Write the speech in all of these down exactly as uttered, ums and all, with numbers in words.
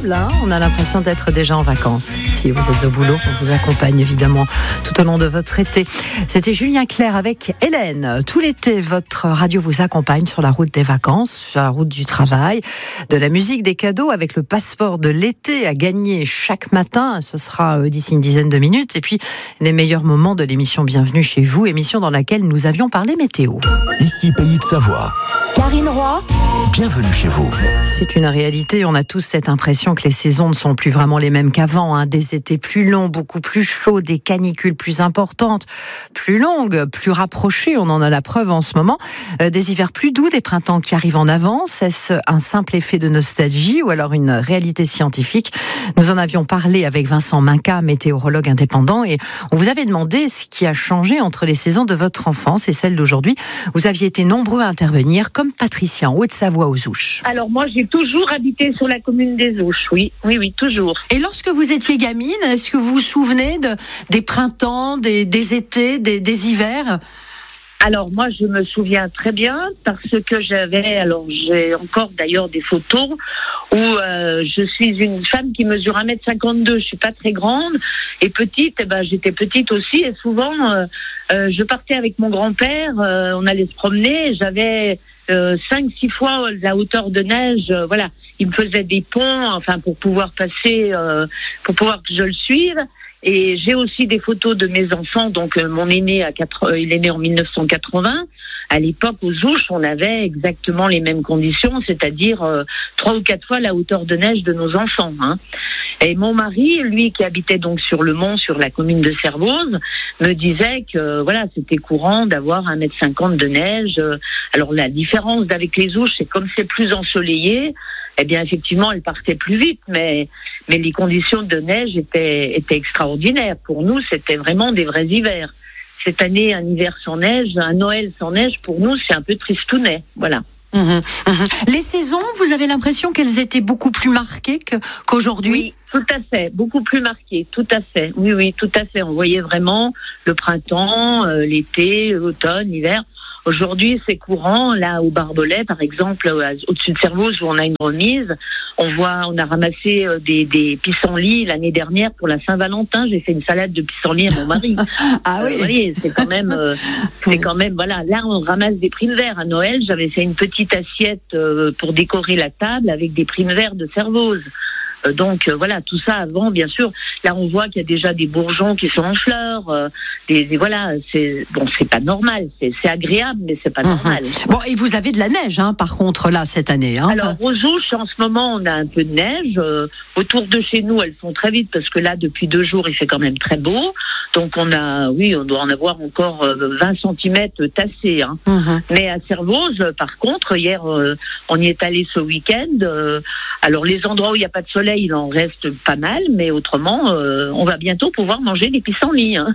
agréable, hein, on a l'impression d'être déjà en vacances. Si vous êtes au boulot, on vous accompagne évidemment tout au long de votre été. C'était Julien Clerc avec Hélène. Tout l'été, votre radio vous accompagne sur la route des vacances, sur la route du travail, de la musique, des cadeaux, avec le passeport de l'été à gagner chaque matin. Ce sera d'ici une dizaine de minutes. Et puis, les meilleurs moments de l'émission Bienvenue chez vous, émission dans laquelle nous avions parlé météo. Ici, Pays de Savoie. Karine Roy. Bienvenue chez vous. C'est une réalité, on a tous cette impression que les saisons ne sont plus vraiment les mêmes qu'avant, hein. Des étés plus longs, beaucoup plus chauds, des canicules plus importantes, plus longues, plus rapprochées, on en a la preuve en ce moment, euh, des hivers plus doux, des printemps qui arrivent en avance. Est-ce un simple effet de nostalgie ou alors une réalité scientifique? Nous en avions parlé avec Vincent Minca, météorologue indépendant, et on vous avait demandé ce qui a changé entre les saisons de votre enfance et celles d'aujourd'hui. Vous aviez été nombreux à intervenir, comme Patricia en Haute-Savoie aux Ouches. Alors moi, j'ai toujours habité sur la commune des Ouches, oui, oui, oui, toujours. Et lorsque vous étiez gamine, est-ce que vous vous souvenez de, des printemps, des, des étés, des, des hivers ? Alors moi, je me souviens très bien parce que j'avais, alors j'ai encore d'ailleurs des photos où euh, je suis une femme qui mesure un mètre cinquante-deux, je suis pas très grande et petite, et ben j'étais petite aussi et souvent euh, euh, je partais avec mon grand-père, euh, on allait se promener, j'avais euh, cinq, six fois la hauteur de neige, euh, voilà, il me faisait des ponts, enfin pour pouvoir passer, euh, pour pouvoir que je le suive. Et j'ai aussi des photos de mes enfants. Donc, euh, mon aîné, à quatre, euh, il est né en mille neuf cent quatre-vingts. À l'époque, aux Ouches, on avait exactement les mêmes conditions, c'est-à-dire euh, trois ou quatre fois la hauteur de neige de nos enfants. Hein. Et mon mari, lui, qui habitait donc sur le mont, sur la commune de Servoz, me disait que voilà, c'était courant d'avoir un mètre cinquante de neige. Alors, la différence avec les Ouches, c'est comme c'est plus ensoleillé. Eh bien, effectivement, elle partait plus vite, mais mais les conditions de neige étaient étaient extraordinaires. Pour nous, c'était vraiment des vrais hivers. Cette année, un hiver sans neige, un Noël sans neige, pour nous, c'est un peu tristounet. Voilà. Mmh, mmh. Les saisons, vous avez l'impression qu'elles étaient beaucoup plus marquées que, qu'aujourd'hui ? Oui, tout à fait, beaucoup plus marquées, tout à fait. Oui, oui, tout à fait. On voyait vraiment le printemps, euh, l'été, l'automne, l'hiver. Aujourd'hui, c'est courant. Là, au Barbelay, par exemple, au-dessus de Servoz, où on a une remise, on voit, on a ramassé des, des pissenlits l'année dernière pour la Saint-Valentin. J'ai fait une salade de pissenlits à mon mari. Ah oui. Euh, vous voyez, c'est quand même, euh, c'est quand même, voilà. Là, on ramasse des primes verts. À Noël, j'avais fait une petite assiette euh, pour décorer la table avec des primes verts de Servoz. Donc euh, voilà, tout ça avant, bien sûr. Là, on voit qu'il y a déjà des bourgeons qui sont en fleurs. Euh, des, des voilà, c'est bon, c'est pas normal. C'est, c'est agréable, mais c'est pas normal. Mmh. Bon, et vous avez de la neige, hein, par contre, là cette année. Hein. Alors aux Ouches, en ce moment, on a un peu de neige. Euh, autour de chez nous, elles font très vite parce que là, depuis deux jours, il fait quand même très beau. Donc on a, oui, on doit en avoir encore euh, vingt centimètres tassés. Hein. Mmh. Mais à Servoz, par contre, hier, euh, on y est allé ce week-end. Euh, alors les endroits où il n'y a pas de soleil, il en reste pas mal, mais autrement, euh, on va bientôt pouvoir manger des pissenlits. Hein.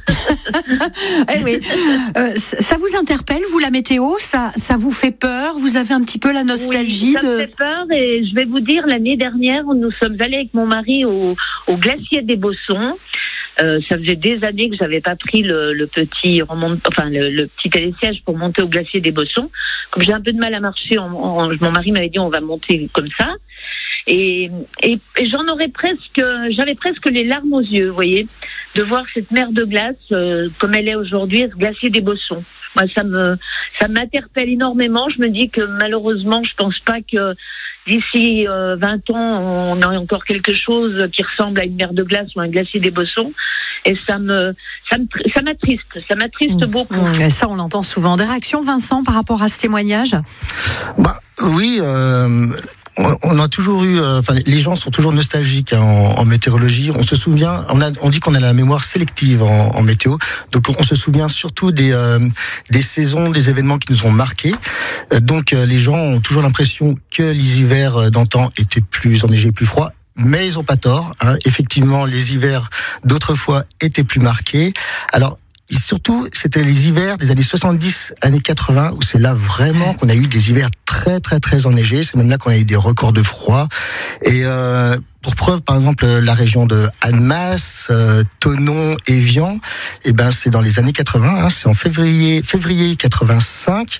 Eh oui. euh, ça vous interpelle, vous, la météo? Ça, ça vous fait peur? Vous avez un petit peu la nostalgie? Oui, ça de... me fait peur, et je vais vous dire, l'année dernière, nous sommes allés avec mon mari au, au glacier des Bossons. Euh, ça faisait des années que j'avais pas pris le, le petit remont... enfin le, le petit télésiège pour monter au glacier des Bossons. Comme j'ai un peu de mal à marcher, on, on, mon mari m'avait dit on va monter comme ça. Et, et, et j'en aurais presque, j'avais presque les larmes aux yeux, vous voyez, de voir cette mer de glace euh, comme elle est aujourd'hui, ce glacier des Bossons. Moi, ça me, ça m'interpelle énormément. Je me dis que malheureusement, je pense pas que d'ici euh, vingt ans, on a encore quelque chose qui ressemble à une mer de glace ou un glacier des Bossons. Et ça me, ça me, ça m'attriste, ça m'attriste mmh. beaucoup. Mmh. Ça, on l'entend souvent. Des réactions, Vincent, par rapport à ce témoignage? Bah oui. Euh... On a toujours eu, enfin, euh, les gens sont toujours nostalgiques hein, en, en météorologie. On se souvient, on, a, on dit qu'on a la mémoire sélective en, en météo, donc on se souvient surtout des euh, des saisons, des événements qui nous ont marqués. Euh, donc euh, les gens ont toujours l'impression que les hivers d'antan étaient plus enneigés, plus froids. Mais ils n'ont pas tort. Hein. Effectivement, les hivers d'autrefois étaient plus marqués. Alors. Et surtout, c'était les hivers des années soixante-dix, années quatre-vingts, où c'est là vraiment qu'on a eu des hivers très, très, très enneigés. C'est même là qu'on a eu des records de froid. Et euh, pour preuve, par exemple, la région de Annemasse, euh, Thonon, Évian, eh ben, c'est dans les années quatre-vingts, hein, c'est en février, février quatre-vingt-cinq,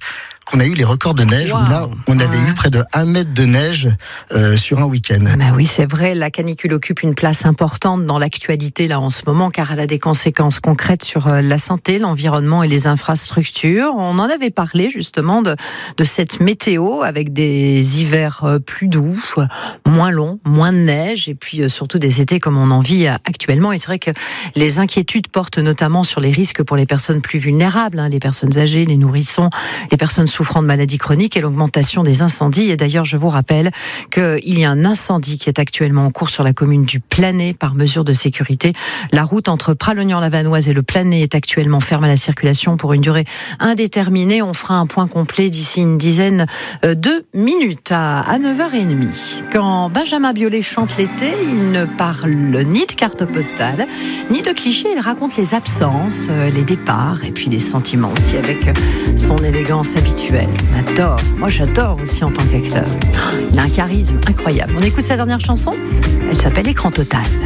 qu'on a eu les records de neige. Wow. Où là, on avait Ouais. eu près de un mètre de neige euh, sur un week-end. Ben oui, c'est vrai, la canicule occupe une place importante dans l'actualité là en ce moment, car elle a des conséquences concrètes sur la santé, l'environnement et les infrastructures. On en avait parlé justement de, de cette météo avec des hivers plus doux, moins longs, moins de neige et puis surtout des étés comme on en vit actuellement. Et c'est vrai que les inquiétudes portent notamment sur les risques pour les personnes plus vulnérables, hein, les personnes âgées, les nourrissons, les personnes souffrant de maladies chroniques et l'augmentation des incendies. Et d'ailleurs, je vous rappelle qu'il y a un incendie qui est actuellement en cours sur la commune du Planay par mesure de sécurité. La route entre Pralognan-la-Vanoise et le Planay est actuellement fermée à la circulation pour une durée indéterminée. On fera un point complet d'ici une dizaine de minutes à neuf heures trente. Quand Benjamin Biolay chante l'été, il ne parle ni de carte postale, ni de clichés. Il raconte les absences, les départs et puis les sentiments aussi avec son élégance habituelle. On adore. Moi, j'adore aussi en tant qu'acteur. Il a un charisme incroyable. On écoute sa dernière chanson. Elle s'appelle Écran Total.